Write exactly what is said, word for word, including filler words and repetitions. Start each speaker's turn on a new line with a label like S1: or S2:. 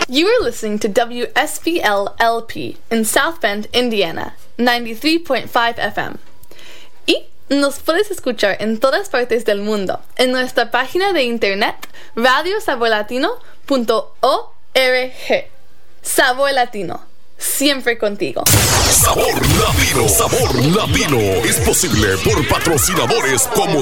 S1: You are listening to W S B L L P in South Bend, Indiana, ninety-three point five F M. Y nos puedes escuchar en todas partes del mundo en nuestra página de internet radio sabor latino punto org. Sabor Latino, siempre contigo.
S2: Sabor Latino, Sabor Latino es posible por patrocinadores como